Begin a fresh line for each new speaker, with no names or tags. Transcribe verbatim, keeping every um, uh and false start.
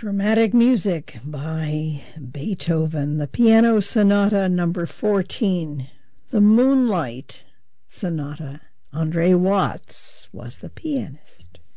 Dramatic music by Beethoven, the Piano Sonata number fourteen, the Moonlight Sonata. Andre Watts was the pianist.